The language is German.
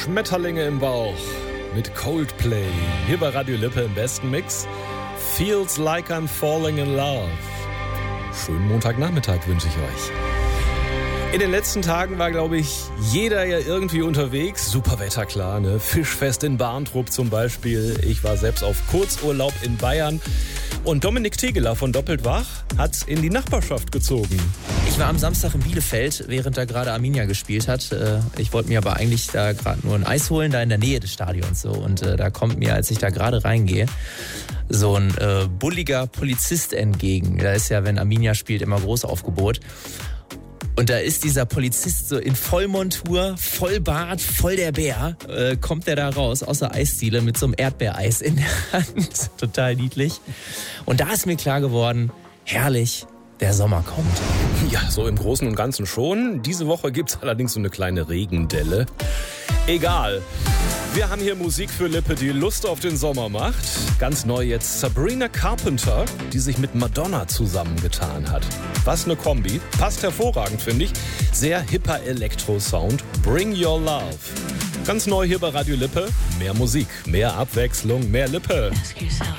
Schmetterlinge im Bauch mit Coldplay. Hier bei Radio Lippe im besten Mix. Feels like I'm falling in love. Schönen Montagnachmittag wünsche ich euch. In den letzten Tagen war, glaube ich, jeder ja irgendwie unterwegs. Super Wetter, klar, ne? Fischfest in Barntrup zum Beispiel. Ich war selbst auf Kurzurlaub in Bayern. Und Dominik Tegeler von Doppelt Wach hat's in die Nachbarschaft gezogen. Ich war am Samstag in Bielefeld, während da gerade Arminia gespielt hat. Ich wollte mir aber eigentlich da gerade nur ein Eis holen, da in der Nähe des Stadions. So. Und da kommt mir, als ich da gerade reingehe, so ein bulliger Polizist entgegen. Da ist ja, wenn Arminia spielt, immer Großaufgebot. Und da ist dieser Polizist so in Vollmontur, Vollbart, voll der Bär, kommt der da raus aus der Eisdiele mit so einem Erdbeereis in der Hand. Total niedlich. Und da ist mir klar geworden, herrlich, der Sommer kommt. Ja, so im Großen und Ganzen schon. Diese Woche gibt's allerdings so eine kleine Regendelle. Egal. Wir haben hier Musik für Lippe, die Lust auf den Sommer macht. Ganz neu jetzt Sabrina Carpenter, die sich mit Madonna zusammengetan hat. Was eine Kombi. Passt hervorragend, finde ich. Sehr hipper Elektro-Sound. Bring Your Love. Ganz neu hier bei Radio Lippe. Mehr Musik, mehr Abwechslung, mehr Lippe.